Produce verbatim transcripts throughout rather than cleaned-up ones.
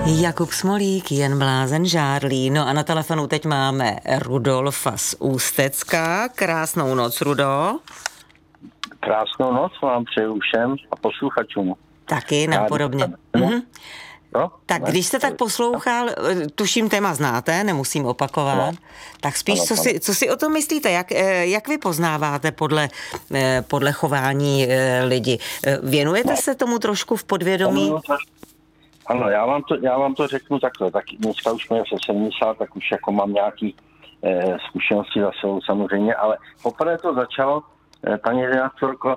Jakub Smolík, jen blázen žárlí. No a na telefonu teď máme Rudolfa z Ústecka. Krásnou noc, Rudo. Krásnou noc vám přeju všem a posluchačům. Taky napodobně. Mhm. No, tak ne? když jste tak poslouchal, tuším téma znáte, nemusím opakovat, no. tak spíš ano, co, ano. si, co si o tom myslíte, jak, jak vy poznáváte podle, podle chování lidi? Věnujete no. se tomu trošku v podvědomí? Ano, já vám to, já vám to řeknu takhle, tak dneska už mě přes sedmdesát, tak už jako mám nějaký eh, zkušenosti za sebou samozřejmě, ale poprvé to začalo, eh, paní redaktorko,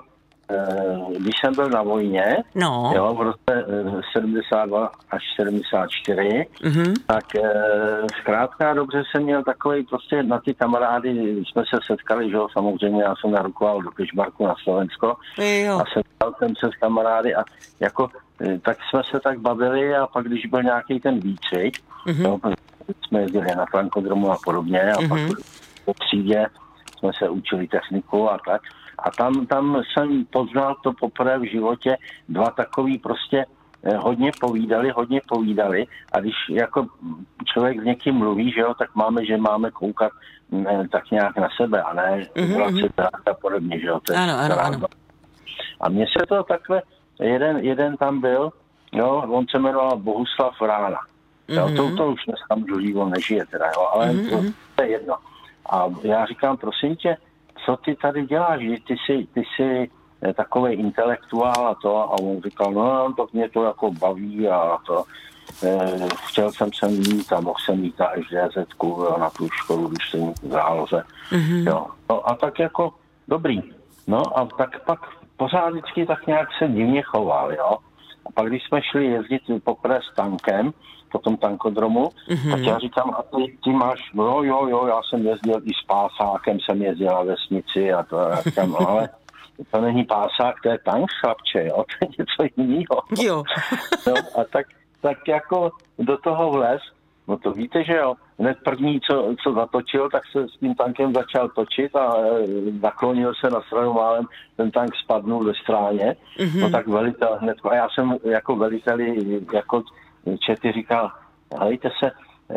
když jsem byl na vojně, no. jo, v roce sedmdesát dva až sedmdesát čtyři, mm-hmm. tak zkrátka dobře jsem měl takový prostě na ty kamarády, jsme se setkali, že jo, samozřejmě já jsem narukoval do Kežmarku na Slovensko jo. a setkal jsem se s kamarády a jako, tak jsme se tak bavili a pak když byl nějaký ten výcvik, mm-hmm. jo, jsme jezdili na tankodromu a podobně a mm-hmm. pak po třídě jsme se učili techniku a tak. A tam, tam jsem poznal to poprvé v životě, dva takový prostě hodně povídali, hodně povídali a když jako člověk s někým mluví, že jo, tak máme, že máme koukat ne, tak nějak na sebe a ne mm-hmm. a podobně, že jo. To ano, ano, ano. A mně se to takhle, jeden, jeden tam byl, jo, on se jmenoval Bohuslav Vrána. Jo, mm-hmm. to, to už dneska můžu říct, on nežije teda, jo, ale mm-hmm. to je jedno. A já říkám, prosím tě, co ty tady děláš, že ty jsi, ty jsi takový intelektuál a to, a on říkal, no, tak mě to jako baví a to, e, chtěl jsem sem jít a mohl jsem jít na Š D Z na tu školu, když jsem v záloze, mm-hmm. jo, no a tak jako dobrý, no a tak pak pořád vždycky tak nějak se divně choval, jo, a pak když jsme šli jezdit poprvé s tankem, po tom tankodromu, mm-hmm. tak já říkám, a ty, ty máš, jo, jo, jo, já jsem jezdil i s pásákem, jsem jezdil na vesnici a to, já říkám, no, ale to není pásák, to je tank, chlapče, jo, to je něco jiného. Jo. No, a tak, tak jako do toho vlez, no to víte, že jo, hned první, co, co zatočil, tak se s tím tankem začal točit a e, naklonil se na stranu málem, ten tank spadnul ve stráně, mm-hmm. no tak velitel hned, a já jsem jako veliteli, jako Čety říkal, hejte se,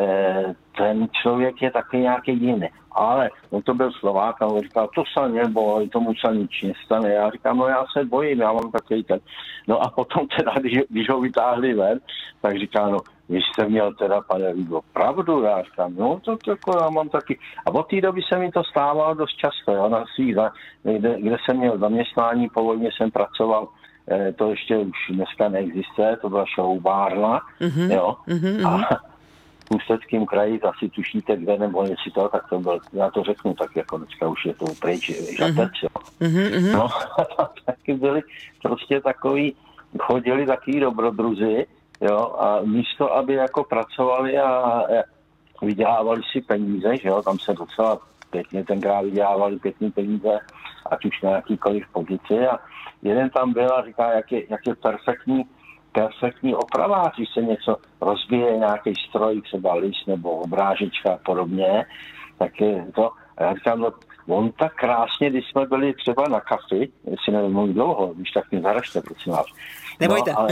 ten člověk je taky nějaký jiný. Ale on to byl Slovák a on říkal, to se neboj, tomu se nič nestane. Já říkám, no já se bojím, já mám takový ten. No a potom teda, když, když ho vytáhli ven, tak říká, no, vy jste měl teda, pane Rigo, pravdu. Já říkám, no to jako já mám taky. A od té doby se mi to stávalo dost často, jo, na svých, kde, kde jsem měl zaměstnání, po vojně jsem pracoval, to ještě už dneska neexistuje, to byla šroubárna, mm-hmm. jo, mm-hmm. a v Ústeckém kraji, asi tušíte kde, nebo jestli to, tak to byl, já to řeknu, tak jako dneska už je to pryč, Žatec, jo. Mm-hmm. No, a tam taky byli prostě takový, chodili takový dobrodruzi, jo, a místo, aby jako pracovali a vydělávali si peníze, že jo, tam se docela pěkně tenkrát vydělávali pěkný peníze, ať už na jakýkoliv pozici a jeden tam byl a říká, jak je, jak je perfektní, perfektní opravář, když se něco rozbije, nějaký stroj, třeba list nebo obrážička a podobně, tak je to, a já říkám, no, on tak krásně, když jsme byli třeba na kafi, jestli nevím, mluví dlouho, když tak mě zaražte, prosím vás. Nebojte. No, ale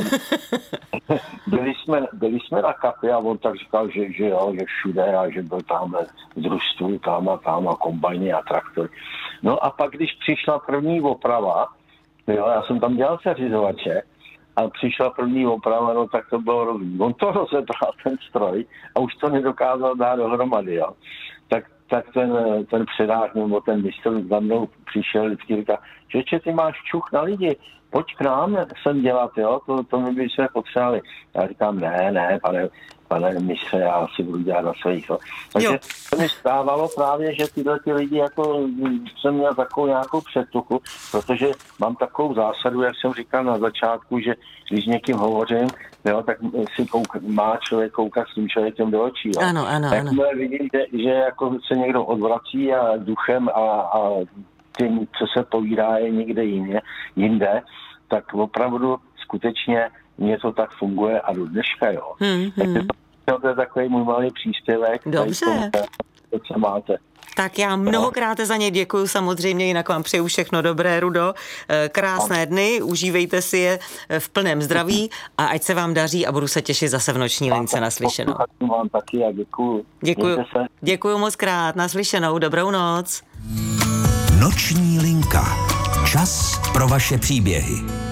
byli, jsme, byli jsme na kafi a on tak říkal, že, že jo, že všude a že byl tamhle z družstvu, tam a tam a kombajny a traktory. No a pak, když přišla první oprava, jo, já jsem tam dělal seřizovače, a přišla první oprava, no tak to bylo rozumí. On to rozebral, ten stroj, a už to nedokázal dát dohromady, jo. Tak, tak ten, ten předák, nebo ten mistr za mnou přišel, vždycky říká, že ty máš čuch na lidi, pojď k nám sem dělat, jo, to, to my bychom potřebovali. Já říkám, ne, ne, pane, pane mistře, já si budu dělat na svých. Jo. Takže jo. To mi stávalo právě, že tyhle ty lidi, jako jsem měl takovou nějakou předtuchu, protože mám takovou zásadu, jak jsem říkal na začátku, že když s někým hovořím, jo, tak si kouk, má člověk koukat s tím člověkem do očí. Jo. Ano, ano, tak ano. vidím, že, že jako se někdo odvrací a duchem a, a tím, co se povídá, je někde jinde, jinde, tak opravdu skutečně mně to tak funguje a do dneška, jo. Hmm, hmm. To je takový můj malý příspěvek. Dobře. teď se máte. Tak já mnohokrát za ně děkuju samozřejmě, jinak vám přeju všechno dobré, Rudo. Krásné dny, užívejte si je v plném zdraví a ať se vám daří a budu se těšit zase v noční lince naslyšenou. Vám taky a děkuju. Děkuju, děkuju moc krát, naslyšenou, dobrou noc. Noční linka. Čas pro vaše příběhy.